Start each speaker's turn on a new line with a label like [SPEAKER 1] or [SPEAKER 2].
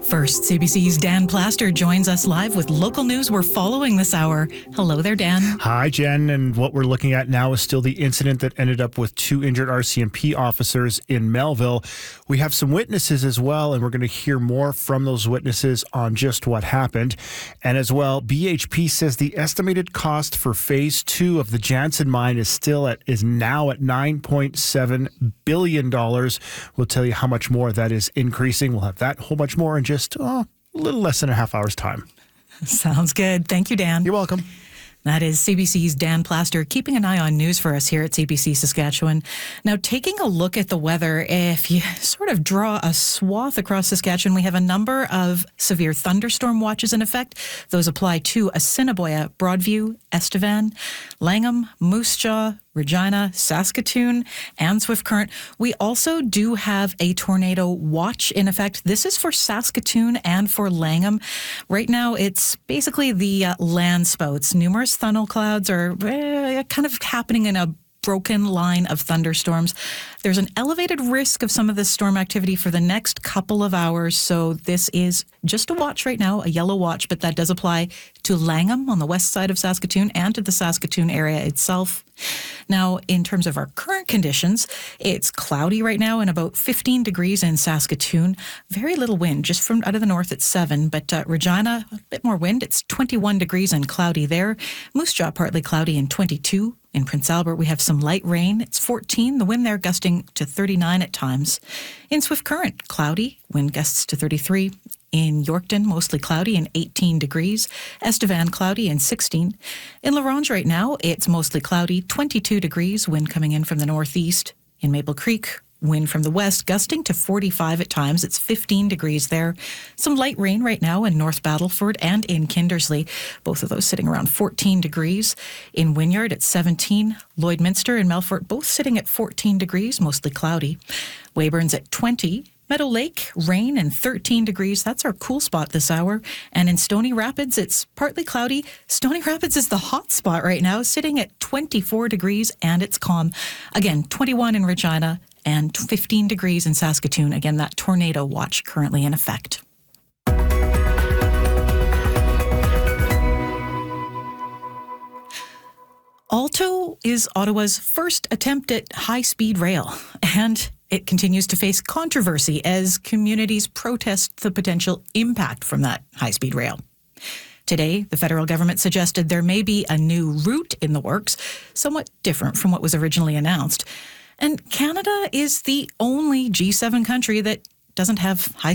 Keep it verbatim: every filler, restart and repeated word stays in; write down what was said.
[SPEAKER 1] First, C B C's Dan Plaster joins us live with local news we're following this hour. Hello there, Dan.
[SPEAKER 2] Hi, Jen. And what we're looking at now is still the incident that ended up with two injured R C M P officers in Melville. We have some witnesses as well, and we're going to hear more from those witnesses on just what happened. And as well, B H P says the estimated cost for phase two of the Jansen mine is still at is now at nine point seven billion dollars. We'll tell you how much more that is increasing. We'll have that whole bunch more in just Just oh, a little less than a half hour's time.
[SPEAKER 1] Sounds good. Thank you, Dan.
[SPEAKER 2] You're welcome.
[SPEAKER 1] That is C B C's Dan Plaster keeping an eye on news for us here at C B C Saskatchewan. Now, taking a look at the weather, if you sort of draw a swath across Saskatchewan, we have a number of severe thunderstorm watches in effect. Those apply to Assiniboia, Broadview, Estevan, Langham, Moose Jaw, Regina, Saskatoon, and Swift Current. We also do have a tornado watch in effect. This is for Saskatoon and for Langham. Right now, it's basically the uh, land spouts. Numerous funnel clouds are uh, kind of happening in a broken line of thunderstorms. There's an elevated risk of some of this storm activity for the next couple of hours, so this is just a watch right now, a yellow watch, but that does apply to Langham on the west side of Saskatoon and to the Saskatoon area itself. Now, in terms of our current conditions, it's cloudy right now and about fifteen degrees in Saskatoon. Very little wind, just from out of the north at seven, but uh, Regina, a bit more wind. It's twenty-one degrees and cloudy there. Moose Jaw, partly cloudy and twenty-two. In Prince Albert, we have some light rain. It's fourteen. The wind there gusting to thirty-nine at times. In Swift Current, cloudy. Wind gusts to thirty-three. In Yorkton, mostly cloudy and eighteen degrees. Estevan, cloudy and sixteen. In La Ronge right now, it's mostly cloudy, twenty-two degrees. Wind coming in from the northeast. In Maple Creek, wind from the west, gusting to forty-five at times. It's fifteen degrees there. Some light rain right now in North Battleford and in Kindersley. Both of those sitting around fourteen degrees. In Wynyard, it's seventeen. Lloydminster and Melfort both sitting at fourteen degrees, mostly cloudy. Weyburn's at twenty. Meadow Lake, rain and thirteen degrees. That's our cool spot this hour. And in Stony Rapids, it's partly cloudy. Stony Rapids is the hot spot right now, sitting at twenty-four degrees, and it's calm. Again, twenty-one in Regina and fifteen degrees in Saskatoon. Again, that tornado watch currently in effect. Alto is Ottawa's first attempt at high-speed rail, and it continues to face controversy as communities protest the potential impact from that high-speed rail. Today, the federal government suggested there may be a new route in the works, somewhat different from what was originally announced. And Canada is the only G seven country that doesn't have high